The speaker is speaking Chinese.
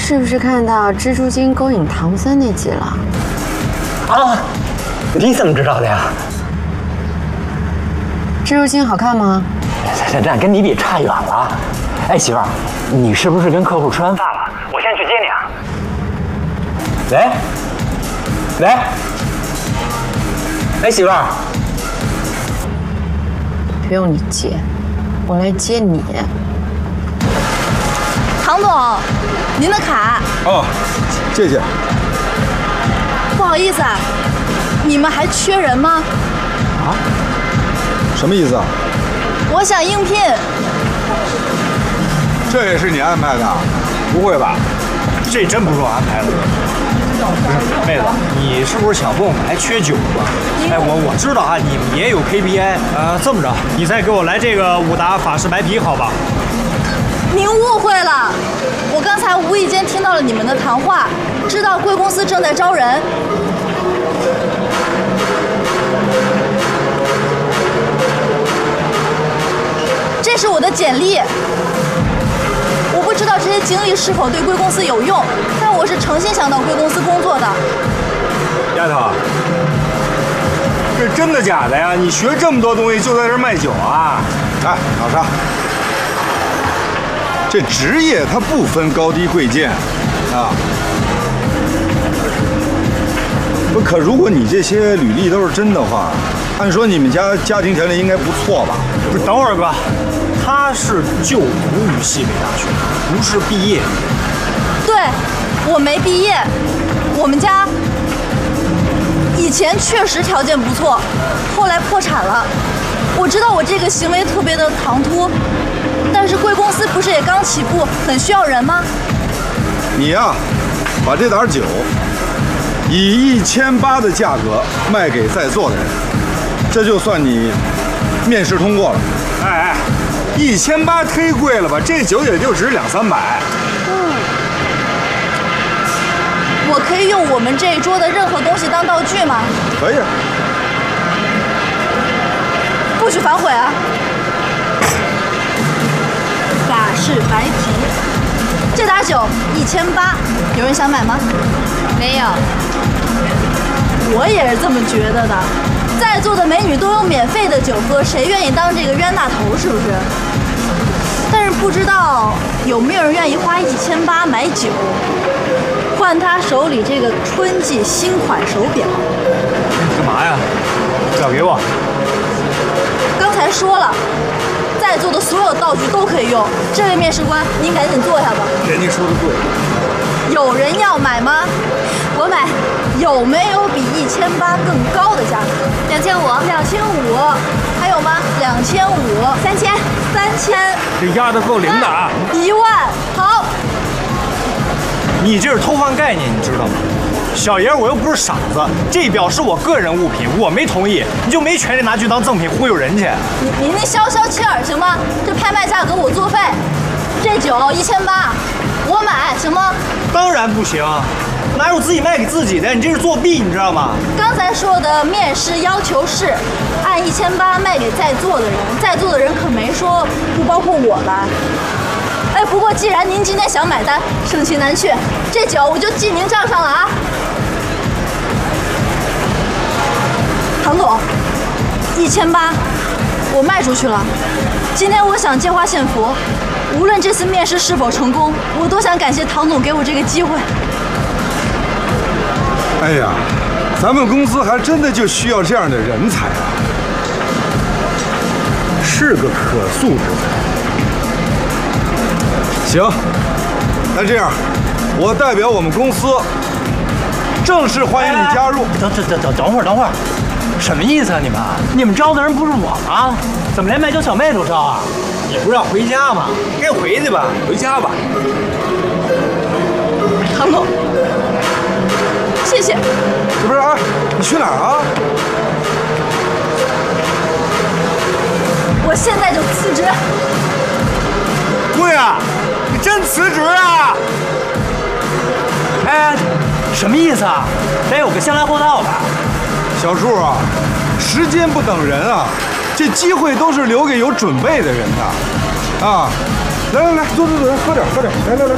是不是看到蜘蛛精勾引唐僧那集了？ 啊，你怎么知道的呀？ 蜘蛛精好看吗？ 这跟你比差远了。哎，媳妇儿，你是不是跟客户吃完饭了？我先去接你啊。喂，哎，媳妇儿， 不用你接，我来接你。 唐总，您的卡。 哦，谢谢。 不好意思啊，你们还缺人吗？ 啊？什么意思啊？ 我想应聘。 这也是你安排的？不会吧？ 这真不是我安排的。不是，妹子，你是不是想问我们还缺酒吗？哎，我知道啊，你们也有 KPI。这么着，你再给我来这个5打法式白啤，好吧？ 您误会了，我刚才无意间听到了你们的谈话，知道贵公司正在招人。这是我的简历。我不知道这些经历是否对贵公司有用，但我是诚心想到贵公司工作的。 丫头，这真的假的呀？你学这么多东西就在这儿卖酒啊？ 哎，老沙，这职业它不分高低贵贱啊。不，可如果你这些履历都是真的话，按说你们家家庭条件应该不错吧？ 不是，等会儿哥，他是就读于西北大学，不是毕业。 对，我没毕业，我们家以前确实条件不错，后来破产了。我知道我这个行为特别的唐突，但是贵公司不是也刚起步，很需要人吗？ 你呀，把这打酒以1800的价格卖给在座的人，这就算你面试通过了。 哎，1800忒贵了吧？这酒也就值200-300。 我可以用我们这一桌的任何东西当道具吗？ 可以。 不许反悔啊！法式白啤，这打酒1800，有人想买吗？ 没有。 我也是这么觉得的。在座的美女都有免费的酒喝，谁愿意当这个冤大头？是不是？但是不知道有没有人愿意花1800买酒，换他手里这个春季新款手表？ 干嘛呀？表给我。 刚才说了，在座的所有道具都可以用。这位面试官，您赶紧坐下吧。 人家说的对。 有人要买吗？我买。有没有比1800更高的价格？2500，2500，还有吗？2500，3000，3000， 这压得够灵的啊 ！10000，好。 你这是偷换概念，你知道吗？小爷我又不是傻子，这表是我个人物品，我没同意，你就没权利拿去当赠品忽悠人去。 您那消消气儿行吗？这拍卖价格我作废。这酒1800，我买行吗？ 当然不行，哪有自己卖给自己的？你这是作弊，你知道吗？ 刚才说的面试要求是按1800卖给在座的人，在座的人可没说不包括我吧？哎，不过既然您今天想买单，盛情难却，这酒我就记您账上了啊。唐总，1800，我卖出去了。今天我想借花献佛，无论这次面试是否成功，我都想感谢唐总给我这个机会。 哎呀，咱们公司还真的就需要这样的人才啊，是个可塑之才。行，那这样，我代表我们公司正式欢迎你加入。 等会儿，什么意思啊？你们招的人不是我吗？怎么连卖酒小妹都招啊？ 你不是要回家吗？该回去吧，回家吧。 唐总，谢谢。 不是啊，你去哪儿啊？ 我现在就辞职。 姑娘，你真辞职啊？ 哎，什么意思啊？得有个先来后到的。 小柱啊，时间不等人啊，这机会都是留给有准备的人的啊！来，坐，喝点，来。